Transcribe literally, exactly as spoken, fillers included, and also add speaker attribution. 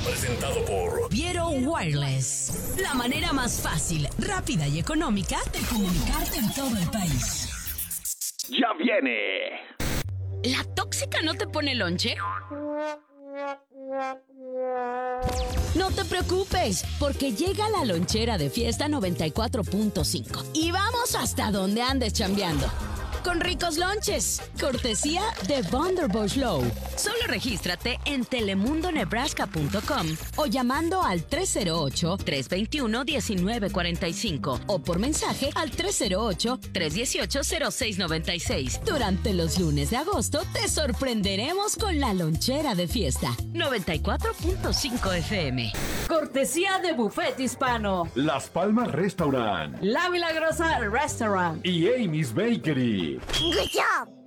Speaker 1: Presentado por
Speaker 2: Viero Wireless. La manera más fácil, rápida y económica de comunicarte en todo el país.
Speaker 3: ¡Ya viene!
Speaker 2: ¿La tóxica no te pone lonche? No te preocupes, porque llega la lonchera de Fiesta noventa y cuatro punto cinco y vamos hasta donde andes chambeando. Con ricos lonches, cortesía de Bundaberg Low. Solo regístrate en telemundo nebraska punto com o llamando al tres cero ocho, tres dos uno, uno nueve cuatro cinco o por mensaje al tres cero ocho, tres uno ocho, cero seis nueve seis. Durante los lunes de agosto te sorprenderemos con la lonchera de Fiesta noventa y cuatro punto cinco F M.
Speaker 4: Cortesía de Buffet Hispano,
Speaker 3: Las Palmas Restaurant
Speaker 4: La Milagrosa Restaurant
Speaker 3: y Amy's Bakery.
Speaker 5: Good job.